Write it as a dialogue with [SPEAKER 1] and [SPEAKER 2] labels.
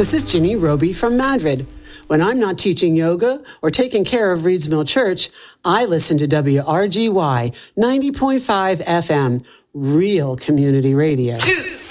[SPEAKER 1] This is Ginny Roby from Madrid. When I'm not teaching yoga or taking care of Reeds Mill Church, I listen to WRGY 90.5 FM, real community radio.
[SPEAKER 2] 2